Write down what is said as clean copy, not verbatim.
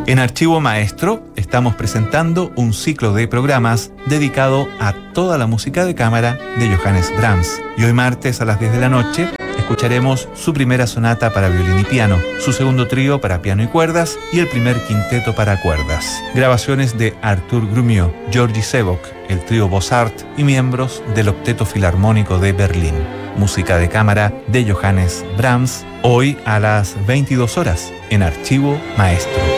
En Archivo Maestro estamos presentando un ciclo de programas dedicado a toda la música de cámara de Johannes Brahms. Y hoy martes a las 10 de la noche escucharemos su primera sonata para violín y piano, su segundo trío para piano y cuerdas y el primer quinteto para cuerdas. Grabaciones de Artur Grumiaux, Georgi Sebok, el trío Bossart y miembros del Octeto Filarmónico de Berlín. Música de cámara de Johannes Brahms, hoy a las 22 horas en Archivo Maestro.